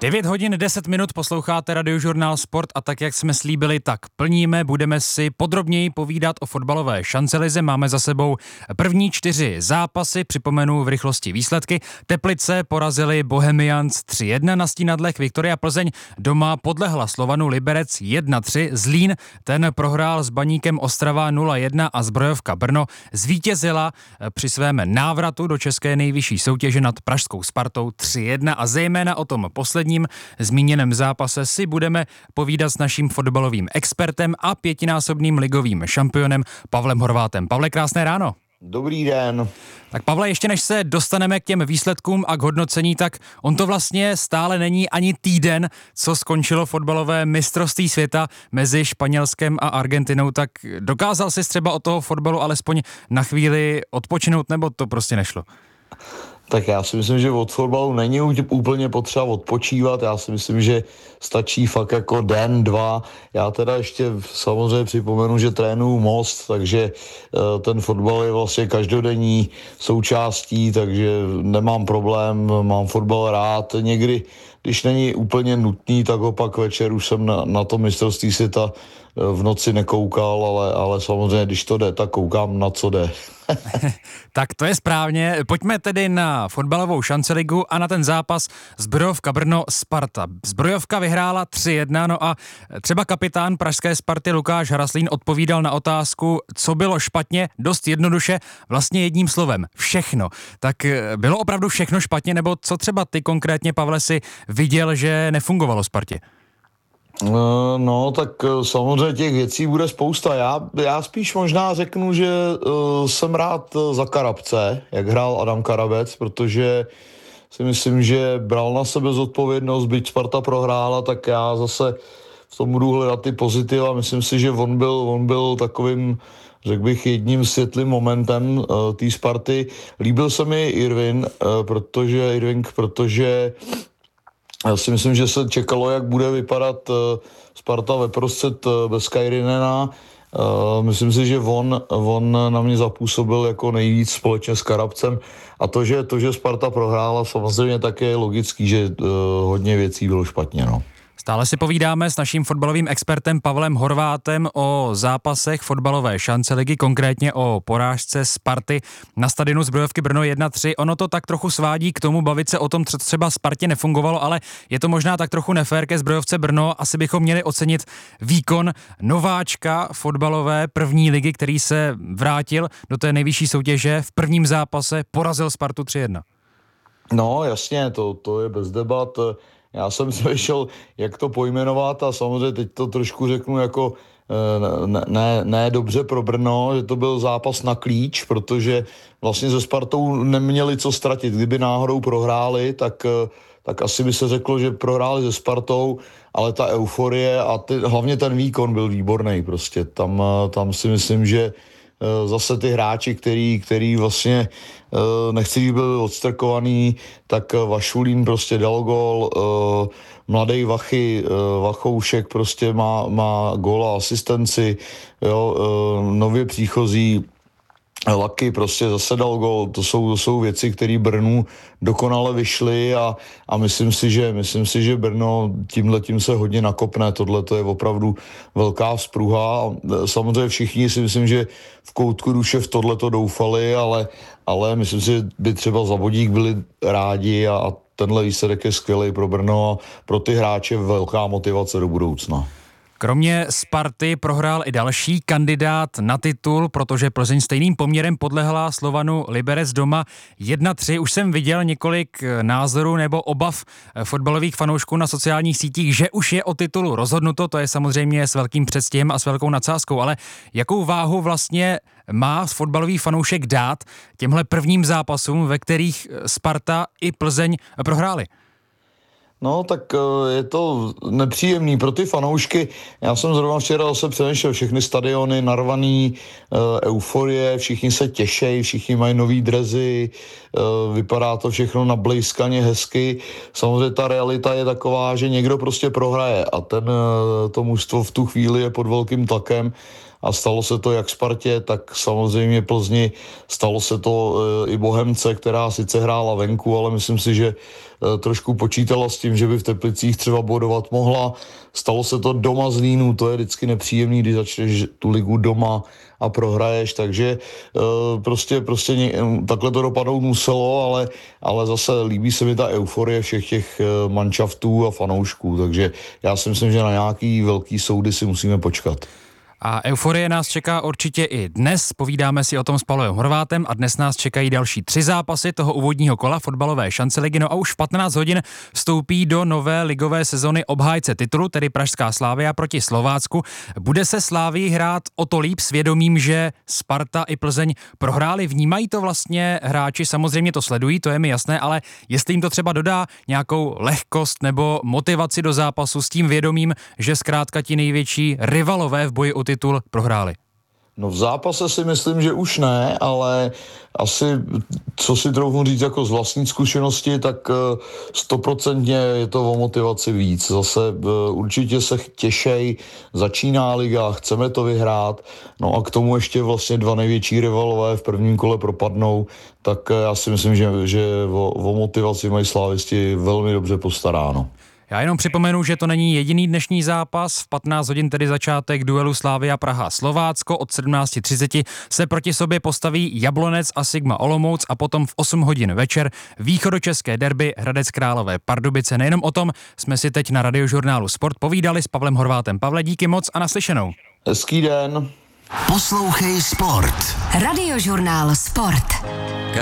9 hodin 10 minut posloucháte Radiožurnál Sport a tak, jak jsme slíbili, tak plníme. Budeme si podrobněji povídat o fotbalové šancelize. Máme za sebou první 4 zápasy, připomenu v rychlosti výsledky. Teplice porazili Bohemians 3-1 na Stínadlech, Viktoria Plzeň doma podlehla Slovanu Liberec 1-3, Zlín ten prohrál s Baníkem Ostrava 0-1 a Zbrojovka Brno zvítězila při svém návratu do české nejvyšší soutěže nad pražskou Spartou 3-1 a zejména o tom posledním zmíněném zápase si budeme povídat s naším fotbalovým expertem a 5násobným ligovým šampionem Pavlem Horvátem. Pavle, krásné ráno. Dobrý den. Tak Pavle, ještě než se dostaneme k těm výsledkům a k hodnocení, tak on to vlastně stále není ani týden, co skončilo fotbalové mistrovství světa mezi Španělskem a Argentinou, tak dokázal jsi třeba od toho fotbalu alespoň na chvíli odpočinout, nebo to prostě nešlo? Tak já si myslím, že od fotbalu není úplně potřeba odpočívat, já si myslím, že stačí fakt jako den, dva. Já teda ještě samozřejmě připomenu, že trénuju Most, takže ten fotbal je vlastně každodenní součástí, takže nemám problém, mám fotbal rád. Někdy, když není úplně nutný, tak opak večer už jsem na to mistrovství světa v noci nekoukal, ale samozřejmě, když to jde, tak koukám, na co jde. Tak to je správně. Pojďme tedy na fotbalovou šanceligu a na ten zápas Zbrojovka Brno Sparta. Zbrojovka vyhrála 3-1, no a třeba kapitán pražské Sparty Lukáš Haraslín odpovídal na otázku, co bylo špatně, dost jednoduše, vlastně jedním slovem, všechno. Tak bylo opravdu všechno špatně, nebo co třeba ty konkrétně, Pavle, si viděl, že nefungovalo Spartě? No, tak samozřejmě těch věcí bude spousta. Já spíš možná řeknu, že jsem rád za Karabce, jak hrál Adam Karabec, protože si myslím, že bral na sebe zodpovědnost, byť Sparta prohrála, tak já zase v tom budu hledat ty pozitiva. Myslím si, že on byl takovým, řekl bych, jedním světlým momentem té Sparty. Líbil se mi Irving, protože já si myslím, že se čekalo, jak bude vypadat Sparta ve prostřed bez Kajrinena. Myslím si, že on na mě zapůsobil jako nejvíc společně s Karabcem. A to, že Sparta prohrála, samozřejmě také je logický, že hodně věcí bylo špatně, no. Stále si povídáme s naším fotbalovým expertem Pavlem Horvátem o zápasech fotbalové šanceligy, konkrétně o porážce Sparty na stadionu Zbrojovky Brno 1-3. Ono to tak trochu svádí k tomu bavit se o tom, co třeba Spartě nefungovalo, ale je to možná tak trochu nefér ke Zbrojovce Brno. Asi bychom měli ocenit výkon nováčka fotbalové první ligy, který se vrátil do té nejvyšší soutěže, v prvním zápase porazil Spartu 3-1. No jasně, to je bez debat. Já jsem přemýšlel, jak to pojmenovat a samozřejmě teď to trošku řeknu jako ne dobře pro Brno, že to byl zápas na klíč, protože vlastně se Spartou neměli co ztratit. Kdyby náhodou prohráli, tak asi by se řeklo, že prohráli se Spartou, ale ta euforie a hlavně ten výkon byl výborný prostě. Tam si myslím, že zase ty hráči, který vlastně nechci být byl odstrkovaný, tak Vašulín prostě dal gól, mladý Vachoušek prostě má gól a asistenci, jo, nově příchozí Laky prostě zase dal gól. To jsou věci, které Brnu dokonale vyšly a myslím si, že Brno tímhletím se hodně nakopne. Tohle to je opravdu velká vzpruha. Samozřejmě všichni si myslím, že v koutku duše v tohleto doufali, ale myslím si, že by třeba za bodík byli rádi a tenhle výsledek je skvělý pro Brno a pro ty hráče velká motivace do budoucna. Kromě Sparty prohrál i další kandidát na titul, protože Plzeň stejným poměrem podlehla Slovanu Liberec doma 1-3. Už jsem viděl několik názorů nebo obav fotbalových fanoušků na sociálních sítích, že už je o titulu rozhodnuto, to je samozřejmě s velkým předstihem a s velkou nadsázkou, ale jakou váhu vlastně má fotbalový fanoušek dát těmhle prvním zápasům, ve kterých Sparta i Plzeň prohráli? No, tak je to nepříjemný pro ty fanoušky. Já jsem zrovna včera zase přemýšlel, všechny stadiony narvaný, euforie, všichni se těšejí, všichni mají nový dresy, vypadá to všechno nablejskaně hezky. Samozřejmě ta realita je taková, že někdo prostě prohraje a to mužstvo v tu chvíli je pod velkým tlakem a stalo se to jak Spartě, tak samozřejmě Plzni, stalo se to i Bohemce, která sice hrála venku, ale myslím si, že trošku počítala s tím, že by v Teplicích třeba bodovat mohla. Stalo se to doma z Línu, to je vždycky nepříjemný, když začneš tu ligu doma a prohraješ, takže prostě takhle to dopadnout muselo, ale zase líbí se mi ta euforie všech těch manšaftů a fanoušků, takže já si myslím, že na nějaký velký soudy si musíme počkat. A euforie nás čeká určitě i dnes, povídáme si o tom s Pavlem Horvátem a dnes nás čekají další 3 zápasy toho úvodního kola fotbalové šanceligy, no a už v 15 hodin vstoupí do nové ligové sezony obhájce titulu, tedy Pražská Slavia proti Slovácku. Bude se Slavii hrát o to líp s vědomím, že Sparta i Plzeň prohráli, vnímají to vlastně hráči, samozřejmě to sledují, to je mi jasné, ale jestli jim to třeba dodá nějakou lehkost nebo motivaci do zápasu s tím vědomím, že zkrátka ti největší rivalové v boji o titul prohráli. No v zápase si myslím, že už ne, ale asi, co si trochu říct jako z vlastní zkušenosti, tak 100% je to o motivaci víc. Zase určitě se těšej, začíná liga, chceme to vyhrát, no a k tomu ještě vlastně 2 největší rivalové v prvním kole propadnou, tak já si myslím, že o motivaci mají slávisti velmi dobře postaráno. Já jenom připomenu, že to není jediný dnešní zápas. V 15 hodin tedy začátek duelu Slavia Praha-Slovácko. Od 17:30 se proti sobě postaví Jablonec a Sigma Olomouc a potom v 8 hodin večer východočeské derby Hradec Králové Pardubice. Nejenom o tom jsme si teď na Radiožurnálu Sport povídali s Pavlem Horvátem. Pavle, díky moc a naslyšenou. Hezký den. Poslouchej Sport. Radiožurnál Sport.